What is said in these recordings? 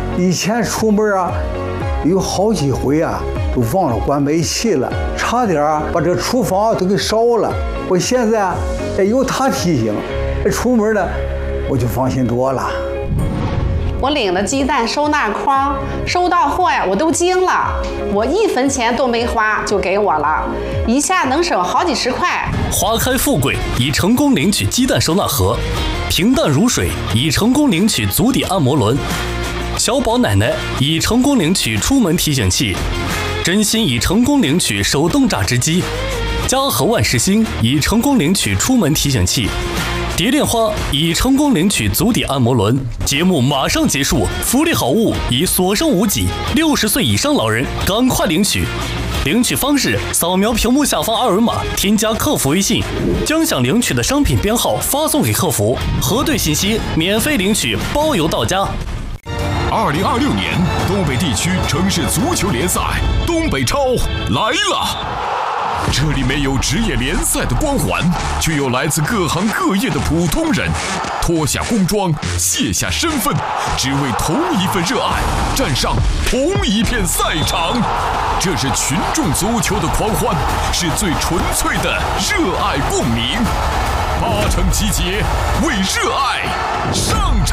以前出门啊，有好几回啊，都忘了关煤气了，差点把这厨房都给烧了。我现在有他提醒，出门呢我就放心多了。 我领了鸡蛋收纳筐，收到货呀，我都惊了，我1分钱都没花就给我了，一下能省好几十块。 花开富贵已成功领取鸡蛋收纳盒，平淡如水已成功领取足底按摩轮，小宝奶奶已成功领取出门提醒器，真心已成功领取手动榨汁机，嘉禾万事兴已成功领取出门提醒器，蝶恋花已成功领取足底按摩轮。节目马上结束，福利好物已所剩无几，60岁以上老人赶快领取。领取方式：扫描屏幕下方2维码，添加客服微信，将想领取的商品编号发送给客服，核对信息，免费领取，包邮到家。 2026年东北地区城市足球联赛东北超来了。这里没有职业联赛的光环，却有来自各行各业的普通人，脱下工装，卸下身份，只为同一份热爱，站上同一片赛场。这是群众足球的狂欢，是最纯粹的热爱共鸣。8城集结，为热爱上场。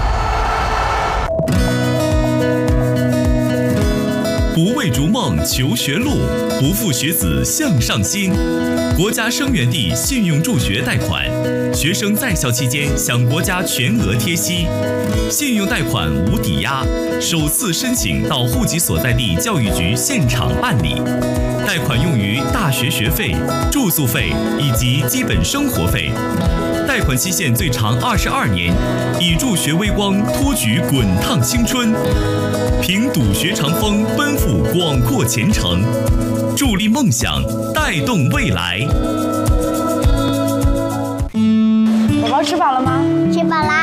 不为逐梦求学路，不负学子向上心。国家生源地信用助学贷款，学生在校期间享国家全额贴息，信用贷款无抵押，首次申请到户籍所在地教育局现场办理。贷款用于大学学费、住宿费以及基本生活费。贷款期限最长22年，以助学微光托举滚烫青春，凭笃学长风奔赴广阔前程，助力梦想，带动未来。 宝宝吃饱了吗？ 吃饱啦。